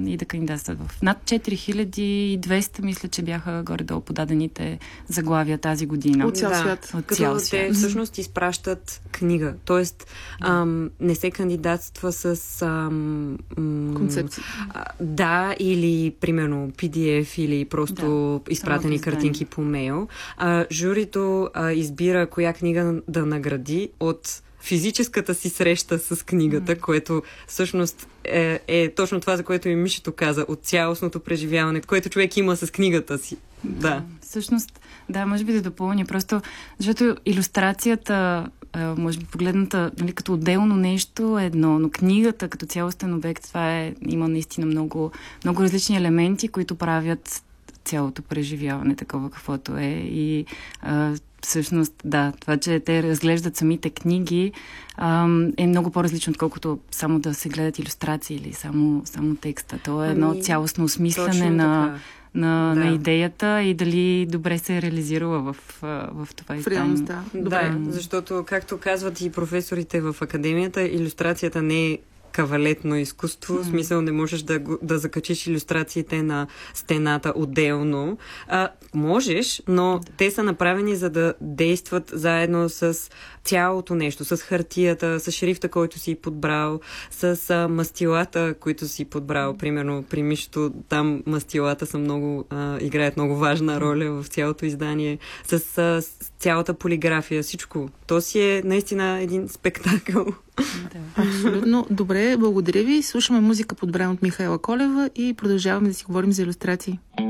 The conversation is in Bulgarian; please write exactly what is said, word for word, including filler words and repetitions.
и да кандидатстват в над четири хиляди и двеста, мисля, че бяха горе-долу подадените заглавия тази година. От цял да, свят. От цял като свят. Те всъщност изпращат книга. Тоест, ам, не се кандидатства с ам, м, концепции. А, да, или примерно пи ди еф, или просто да, изпратени картинки по мейл. А, журито а, избира коя книга да награди от физическата си среща с книгата, mm. което всъщност е, е точно това, за което и Мишето каза, от цялостното преживяване, което човек има с книгата си. Да. да. Всъщност, да, може би да допълня просто, защото илюстрацията, може би погледната, нали, като отделно нещо е едно, но книгата като цялостен обект, това е, има наистина много, много различни елементи, които правят цялото преживяване такова каквото е и а, всъщност, да, това, че те разглеждат самите книги а, е много по-различно, отколкото само да се гледат илюстрации или само, само текста. То е едно ами, цялостно осмисляне на, на, да. на идеята и дали добре се е реализирала в, в това издание. В реалността. Да, защото, както казват и професорите в академията, илюстрацията не е кавалетно изкуство, mm. в смисъл не можеш да, да закачиш илюстрациите на стената отделно. А, можеш, но да. те са направени за да действат заедно с цялото нещо, с хартията, с шрифта, който си подбрал, с а, мастилата, които си подбрал. Mm. Примерно при Мишето там мастилата са много, а, играят много важна роля в цялото издание, с, а, с цялата полиграфия, всичко. То си е наистина един спектакъл. Да. Абсолютно. Добре, благодаря ви. Слушаме музика, подбрана от Михаела Колева и продължаваме да си говорим за илюстрации.